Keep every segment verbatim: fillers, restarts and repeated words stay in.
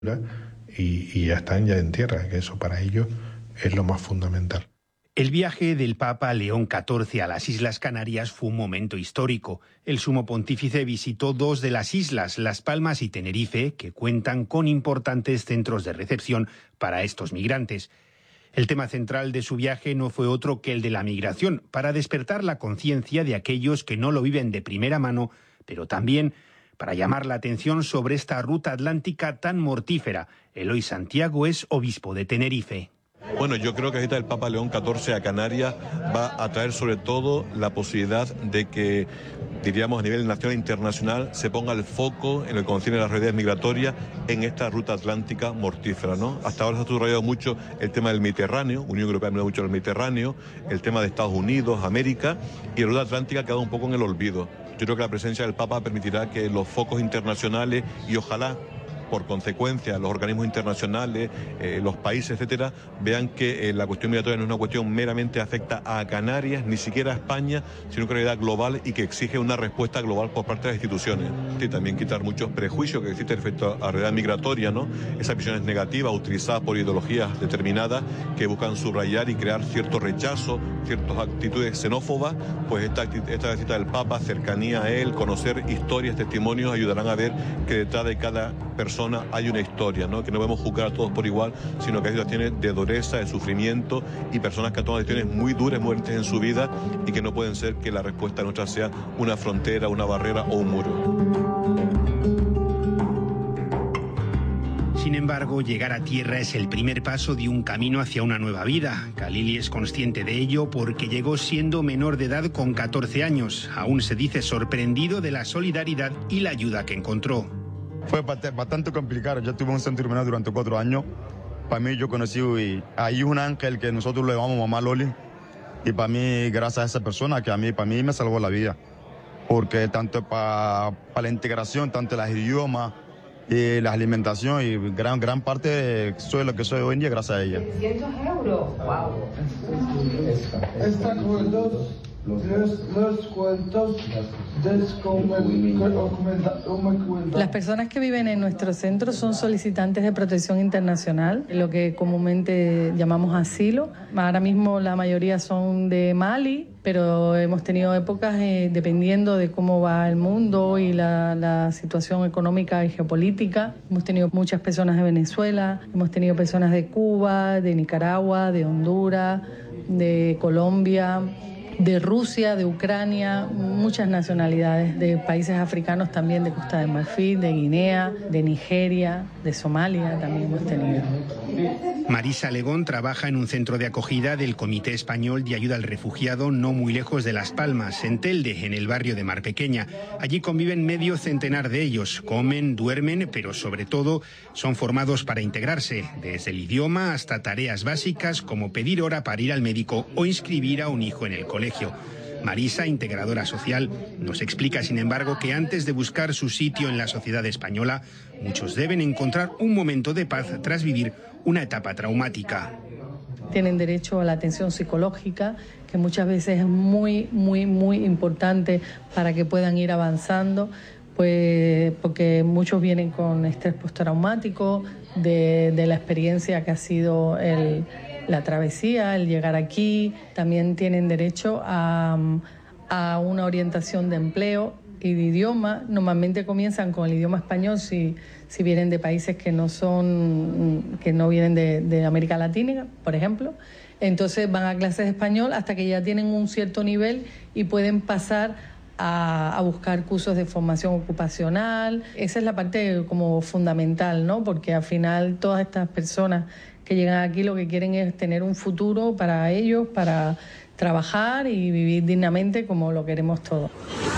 y, y ya están ya en tierra, que eso para ellos es lo más fundamental. El viaje del Papa León catorce a las Islas Canarias fue un momento histórico. El sumo pontífice visitó dos de las islas, Las Palmas y Tenerife, que cuentan con importantes centros de recepción para estos migrantes. El tema central de su viaje no fue otro que el de la migración, para despertar la conciencia de aquellos que no lo viven de primera mano, pero también para llamar la atención sobre esta ruta atlántica tan mortífera. Eloy Santiago es obispo de Tenerife. Bueno, yo creo que ahorita el Papa León catorce a Canarias va a traer sobre todo la posibilidad de que, diríamos a nivel nacional e internacional, se ponga el foco en el que concierne las realidades migratorias en esta ruta atlántica mortífera, ¿no? Hasta ahora se ha subrayado mucho el tema del Mediterráneo, Unión Europea ha hablado mucho del Mediterráneo, el tema de Estados Unidos, América, y la ruta atlántica ha quedado un poco en el olvido. Yo creo que la presencia del Papa permitirá que los focos internacionales y ojalá, por consecuencia, los organismos internacionales, eh, los países, etcétera, vean que eh, la cuestión migratoria no es una cuestión meramente afecta a Canarias, ni siquiera a España, sino una realidad global y que exige una respuesta global por parte de las instituciones. Y también quitar muchos prejuicios que existen respecto a la realidad migratoria, ¿no? Esas visiones negativas utilizadas por ideologías determinadas que buscan subrayar y crear cierto rechazo, ciertas actitudes xenófobas. Pues esta, esta visita del Papa, cercanía a él, conocer historias, testimonios, ayudarán a ver que detrás de cada persona hay una historia, ¿no? Que no debemos juzgar a todos por igual, sino que hay situaciones de dureza, de sufrimiento y personas que han tomado decisiones muy duras, muy fuertes en su vida y que no pueden ser que la respuesta nuestra sea una frontera, una barrera o un muro. Sin embargo, llegar a tierra es el primer paso de un camino hacia una nueva vida. Khalili es consciente de ello porque llegó siendo menor de edad con catorce años. Aún se dice sorprendido de la solidaridad y la ayuda que encontró. Fue bastante complicado. Yo tuve un centro criminal durante cuatro años. Para mí yo conocí ahí un ángel que nosotros le llamamos Mamá Loli. Y para mí, gracias a esa persona, que a mí, para mí me salvó la vida. Porque tanto para pa la integración, tanto los idiomas, y la alimentación, y gran, gran parte soy lo que soy hoy en día gracias a ella. seiscientos euros, wow. Esta cuentos, los, los cuentos Las personas que viven en nuestro centro son solicitantes de protección internacional, lo que comúnmente llamamos asilo. Ahora mismo la mayoría son de Mali, pero hemos tenido épocas, eh, dependiendo de cómo va el mundo y la, la situación económica y geopolítica. Hemos tenido muchas personas de Venezuela, hemos tenido personas de Cuba, de Nicaragua, de Honduras, de Colombia, de Rusia, de Ucrania, muchas nacionalidades, de países africanos también, de Costa de Marfil, de Guinea, de Nigeria, de Somalia también hemos tenido. Marisa Legón trabaja en un centro de acogida del Comité Español de Ayuda al Refugiado no muy lejos de Las Palmas, en Telde, en el barrio de Mar Pequeña. Allí conviven medio centenar de ellos, comen, duermen, pero sobre todo son formados para integrarse, desde el idioma hasta tareas básicas como pedir hora para ir al médico o inscribir a un hijo en el colegio. Marisa, integradora social, nos explica, sin embargo, que antes de buscar su sitio en la sociedad española, muchos deben encontrar un momento de paz tras vivir una etapa traumática. Tienen derecho a la atención psicológica, que muchas veces es muy, muy, muy importante para que puedan ir avanzando, pues porque muchos vienen con estrés postraumático de, de la experiencia que ha sido el... la travesía, el llegar aquí. También tienen derecho a, a una orientación de empleo y de idioma. Normalmente comienzan con el idioma español si, si vienen de países que no son, que no vienen de, de América Latina, por ejemplo. Entonces van a clases de español hasta que ya tienen un cierto nivel y pueden pasar a, a buscar cursos de formación ocupacional. Esa es la parte como fundamental, ¿no? Porque al final todas estas personas que llegan aquí lo que quieren es tener un futuro para ellos, para trabajar y vivir dignamente como lo queremos todos.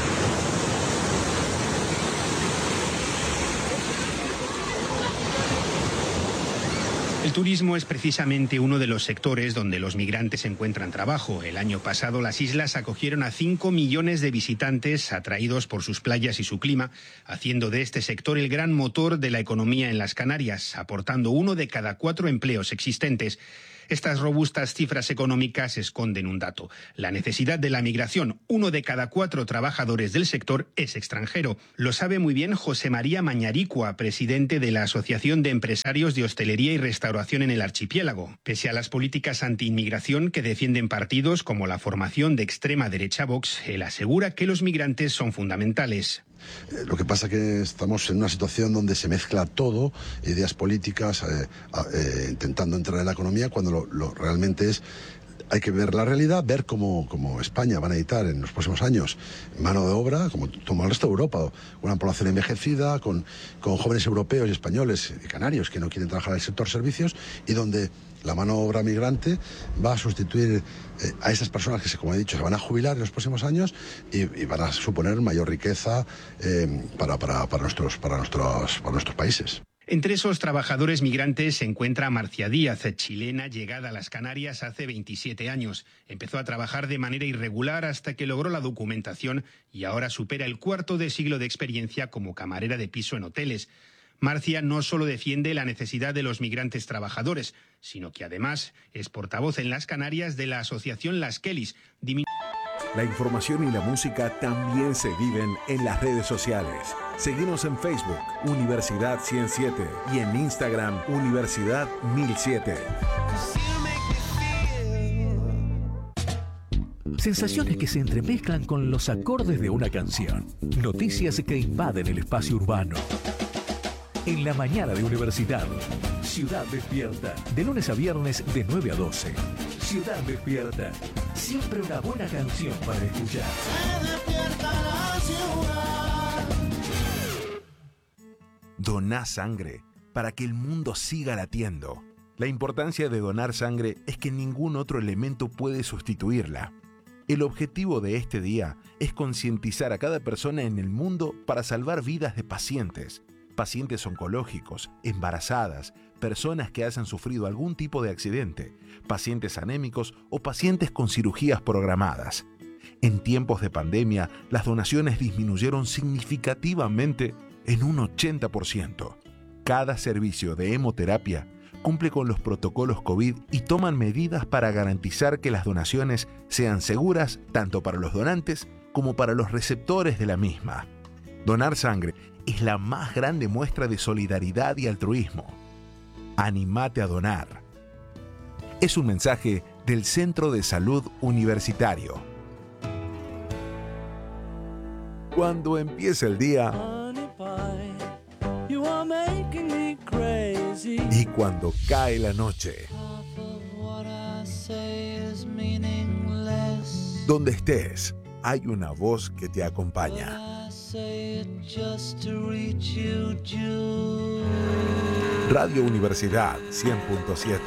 El turismo es precisamente uno de los sectores donde los migrantes encuentran trabajo. El año pasado las islas acogieron a cinco millones de visitantes atraídos por sus playas y su clima, haciendo de este sector el gran motor de la economía en las Canarias, aportando uno de cada cuatro empleos existentes. Estas robustas cifras económicas esconden un dato: la necesidad de la migración. Uno de cada cuatro trabajadores del sector es extranjero. Lo sabe muy bien José María Mañaricua, presidente de la Asociación de Empresarios de Hostelería y Restauración en el archipiélago. Pese a las políticas anti-inmigración que defienden partidos como la formación de extrema derecha Vox, él asegura que los migrantes son fundamentales. Lo que pasa es que estamos en una situación donde se mezcla todo, ideas políticas, eh, eh, intentando entrar en la economía, cuando lo, lo realmente es... Hay que ver la realidad, ver cómo, cómo España va a necesitar en los próximos años mano de obra, como, como el resto de Europa, una población envejecida, con, con jóvenes europeos y españoles y canarios que no quieren trabajar en el sector servicios, y donde la mano de obra migrante va a sustituir eh, a esas personas que, como he dicho, se van a jubilar en los próximos años y, y van a suponer mayor riqueza eh, para, para, para, nuestros, para, nuestros, para nuestros países. Entre esos trabajadores migrantes se encuentra Marcia Díaz, chilena llegada a las Canarias hace veintisiete años. Empezó a trabajar de manera irregular hasta que logró la documentación y ahora supera el cuarto de siglo de experiencia como camarera de piso en hoteles. Marcia no solo defiende la necesidad de los migrantes trabajadores, sino que además es portavoz en las Canarias de la asociación Las Kellys. Dimin- La información y la música también se viven en las redes sociales. Seguinos en Facebook, Universidad ciento siete, y en Instagram, Universidad mil siete. Sensaciones que se entremezclan con los acordes de una canción. Noticias que invaden el espacio urbano. En la mañana de Universidad, Ciudad Despierta. De lunes a viernes de nueve a doce. Ciudad Despierta. Siempre una buena canción para escuchar. Se despierta la ciudad. Doná sangre para que el mundo siga latiendo. La importancia de donar sangre es que ningún otro elemento puede sustituirla. El objetivo de este día es concientizar a cada persona en el mundo para salvar vidas de pacientes. Pacientes oncológicos, embarazadas, personas que hayan sufrido algún tipo de accidente, pacientes anémicos o pacientes con cirugías programadas. En tiempos de pandemia, las donaciones disminuyeron significativamente en un ochenta por ciento. Cada servicio de hemoterapia cumple con los protocolos COVID y toman medidas para garantizar que las donaciones sean seguras tanto para los donantes como para los receptores de la misma. Donar sangre es la más grande muestra de solidaridad y altruismo. Anímate a donar. Es un mensaje del Centro de Salud Universitario. Cuando empieza el día y cuando cae la noche, donde estés, hay una voz que te acompaña. Radio Universidad cien punto siete.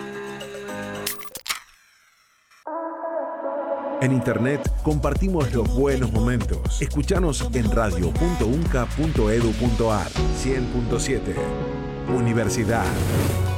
En internet compartimos los buenos momentos. Escuchanos en radio punto unca punto edu punto ar. cien punto siete. Universidad.